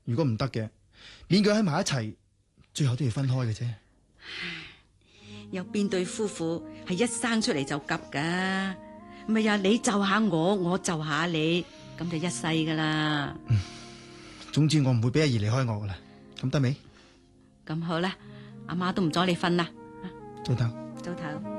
如果唔得嘅，勉強喺埋一齊，最後都要分開嘅啫。 有邊對夫婦係一生出嚟就急噶？咪呀，你就下我，我就下你，咁就一世噶啦。 總之我唔會俾阿姨離開我噶啦，咁得未？ 咁好啦，阿媽都唔阻你瞓啦。 早唞。 早唞。